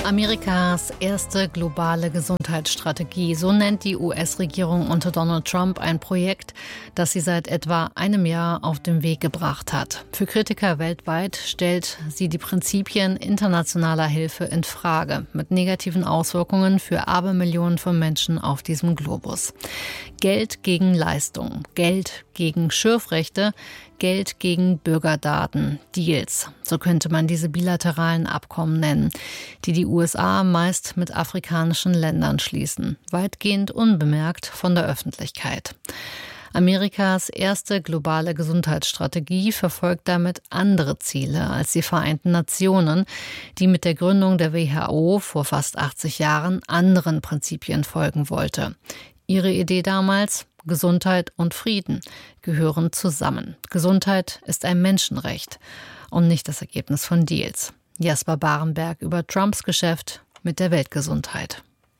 Amerikas erste globale Gesundheitsstrategie, so nennt die US-Regierung unter Donald Trump ein Projekt, das sie seit etwa einem Jahr auf den Weg gebracht hat. Für Kritiker weltweit stellt sie die Prinzipien internationaler Hilfe in Frage, mit negativen Auswirkungen für Abermillionen von Menschen auf diesem Globus. Geld gegen Leistung, Geld gegen Schürfrechte, Geld gegen Bürgerdaten, Deals, so könnte man diese bilateralen Abkommen nennen, die die USA meist mit afrikanischen Ländern schließen, weitgehend unbemerkt von der Öffentlichkeit. Amerikas erste globale Gesundheitsstrategie verfolgt damit andere Ziele als die Vereinten Nationen, die mit der Gründung der WHO vor fast 80 Jahren anderen Prinzipien folgen wollte. Ihre Idee damals: Gesundheit und Frieden gehören zusammen. Gesundheit ist ein Menschenrecht und nicht das Ergebnis von Deals. Jasper Barenberg über Trumps Geschäft mit der Weltgesundheit.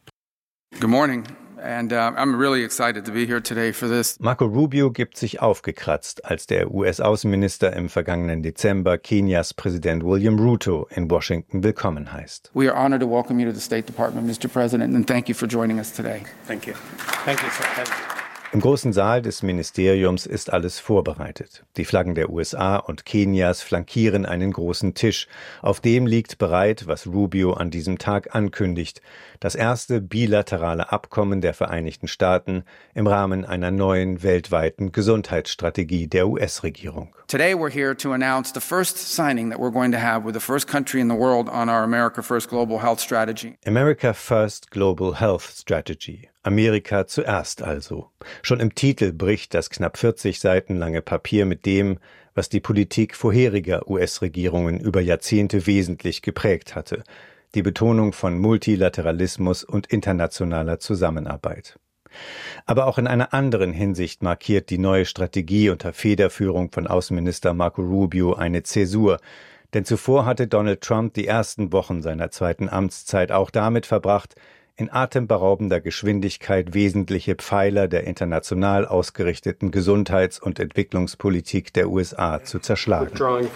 Good morning. And I'm really excited to be here today for this. Marco Rubio gibt sich aufgekratzt, als der US-Außenminister im vergangenen Dezember Kenias Präsident William Ruto in Washington willkommen heißt. We are honored to welcome you to the State Department, Mr. President, and thank you for joining us today. Thank you. Thank you, sir. Im großen Saal des Ministeriums ist alles vorbereitet. Die Flaggen der USA und Kenias flankieren einen großen Tisch. Auf dem liegt bereit, was Rubio an diesem Tag ankündigt: das erste bilaterale Abkommen der Vereinigten Staaten im Rahmen einer neuen weltweiten Gesundheitsstrategie der US-Regierung. Today we're here to announce the first signing that we're going to have with the first country in the world on our America First Global Health Strategy. America First Global Health Strategy. Amerika zuerst also. Schon im Titel bricht das knapp 40 Seiten lange Papier mit dem, was die Politik vorheriger US-Regierungen über Jahrzehnte wesentlich geprägt hatte: die Betonung von Multilateralismus und internationaler Zusammenarbeit. Aber auch in einer anderen Hinsicht markiert die neue Strategie unter Federführung von Außenminister Marco Rubio eine Zäsur. Denn zuvor hatte Donald Trump die ersten Wochen seiner zweiten Amtszeit auch damit verbracht, in atemberaubender Geschwindigkeit wesentliche Pfeiler der international ausgerichteten Gesundheits- und Entwicklungspolitik der USA zu zerschlagen.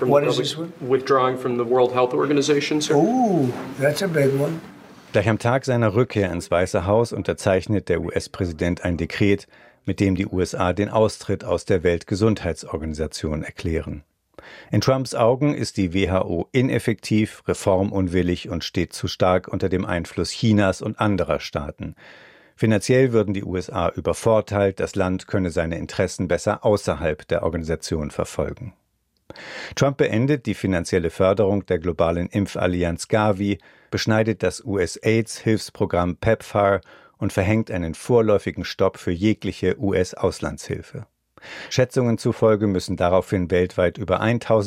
Withdrawing from the World Health Organization, sir. Oh, that's a big one. Gleich am Tag seiner Rückkehr ins Weiße Haus unterzeichnet der US-Präsident ein Dekret, mit dem die USA den Austritt aus der Weltgesundheitsorganisation erklären. In Trumps Augen ist die WHO ineffektiv, reformunwillig und steht zu stark unter dem Einfluss Chinas und anderer Staaten. Finanziell würden die USA übervorteilt, das Land könne seine Interessen besser außerhalb der Organisation verfolgen. Trump beendet die finanzielle Förderung der globalen Impfallianz Gavi, beschneidet das US-AIDS-Hilfsprogramm PEPFAR und verhängt einen vorläufigen Stopp für jegliche US-Auslandshilfe. Schätzungen zufolge müssen daraufhin weltweit über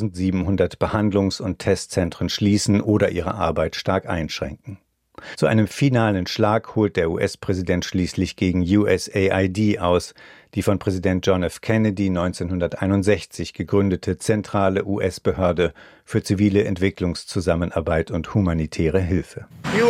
1700 Behandlungs- und Testzentren schließen oder ihre Arbeit stark einschränken. Zu einem finalen Schlag holt der US-Präsident schließlich gegen USAID aus, die von Präsident John F. Kennedy 1961 gegründete zentrale US-Behörde für zivile Entwicklungszusammenarbeit und humanitäre Hilfe.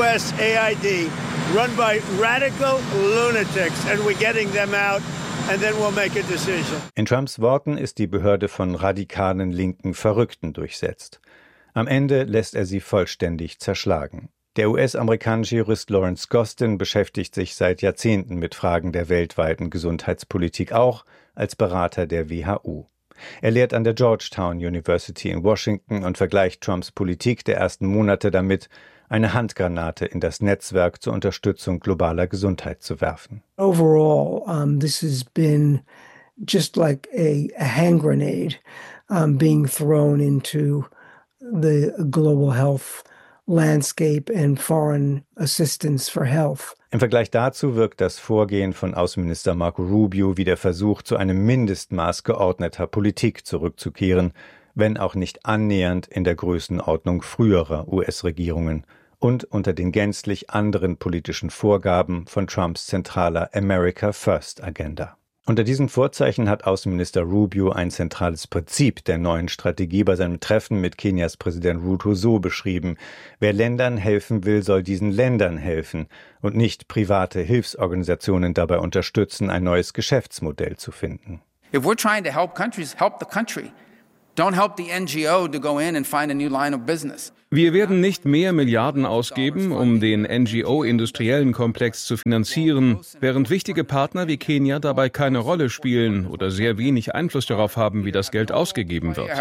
USAID, run by radical lunatics, and we're getting them out. And then we'll make a decision. In Trumps Worten ist die Behörde von radikalen linken Verrückten durchsetzt. Am Ende lässt er sie vollständig zerschlagen. Der US-amerikanische Jurist Lawrence Gostin beschäftigt sich seit Jahrzehnten mit Fragen der weltweiten Gesundheitspolitik, auch als Berater der WHO. Er lehrt an der Georgetown University in Washington und vergleicht Trumps Politik der ersten Monate damit, eine Handgranate in das Netzwerk zur Unterstützung globaler Gesundheit zu werfen. Overall, this has been just like a hand grenade being thrown into the global health landscape and foreign assistance for health. Im Vergleich dazu wirkt das Vorgehen von Außenminister Marco Rubio wie der Versuch, zu einem Mindestmaß geordneter Politik zurückzukehren, wenn auch nicht annähernd in der Größenordnung früherer US-Regierungen und unter den gänzlich anderen politischen Vorgaben von Trumps zentraler America First Agenda. Unter diesen Vorzeichen hat Außenminister Rubio ein zentrales Prinzip der neuen Strategie bei seinem Treffen mit Kenias Präsident Ruto so beschrieben: Wer Ländern helfen will, soll diesen Ländern helfen und nicht private Hilfsorganisationen dabei unterstützen, ein neues Geschäftsmodell zu finden. If we're trying to help countries, help the country. Don't help the NGO to go in and find a new line of business. Wir werden nicht mehr Milliarden ausgeben, um den NGO-industriellen Komplex zu finanzieren, während wichtige Partner wie Kenia dabei keine Rolle spielen oder sehr wenig Einfluss darauf haben, wie das Geld ausgegeben wird.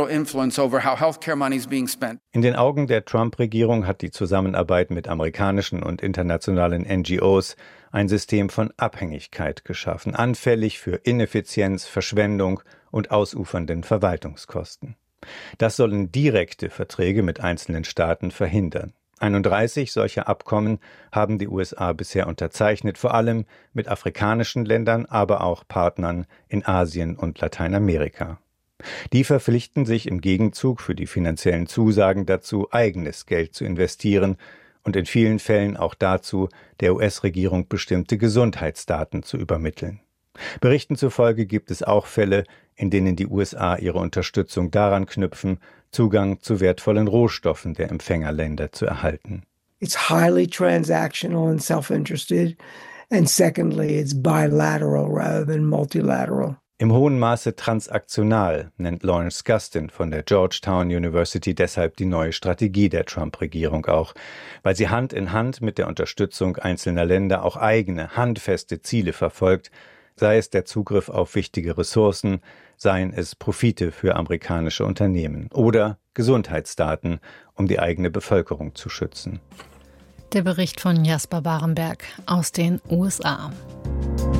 In den Augen der Trump-Regierung hat die Zusammenarbeit mit amerikanischen und internationalen NGOs ein System von Abhängigkeit geschaffen, anfällig für Ineffizienz, Verschwendung und ausufernden Verwaltungskosten. Das sollen direkte Verträge mit einzelnen Staaten verhindern. 31 solcher Abkommen haben die USA bisher unterzeichnet, vor allem mit afrikanischen Ländern, aber auch Partnern in Asien und Lateinamerika. Die verpflichten sich im Gegenzug für die finanziellen Zusagen dazu, eigenes Geld zu investieren und in vielen Fällen auch dazu, der US-Regierung bestimmte Gesundheitsdaten zu übermitteln. Berichten zufolge gibt es auch Fälle, in denen die USA ihre Unterstützung daran knüpfen, Zugang zu wertvollen Rohstoffen der Empfängerländer zu erhalten. It's highly transactional and self-interested, and secondly, it's bilateral rather than multilateral. Im hohen Maße transaktional nennt Lawrence Gustin von der Georgetown University deshalb die neue Strategie der Trump-Regierung auch, weil sie Hand in Hand mit der Unterstützung einzelner Länder auch eigene, handfeste Ziele verfolgt, sei es der Zugriff auf wichtige Ressourcen, seien es Profite für amerikanische Unternehmen oder Gesundheitsdaten, um die eigene Bevölkerung zu schützen. Der Bericht von Jasper Barenberg aus den USA.